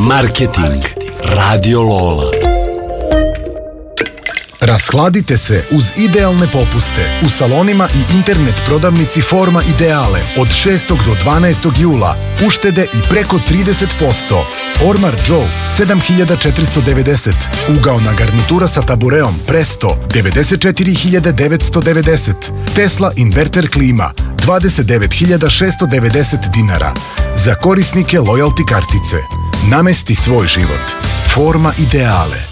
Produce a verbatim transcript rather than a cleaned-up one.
Marketing Radio Lola. Rashladite se uz idealne popuste u salonima i internet prodavnici Forma Ideale od šestog do dvanaestog jula. Uštede i preko trideset posto. Ormar Joe sedam hiljada četiristo devedeset. Ugaona garnitura sa tabureom Presto devedeset četiri hiljade devetsto devedeset. Tesla inverter klima dvadeset devet hiljada šesto devedeset dinara. Za korisnike lojalty kartice. Namesti svoj život. Forma Ideale.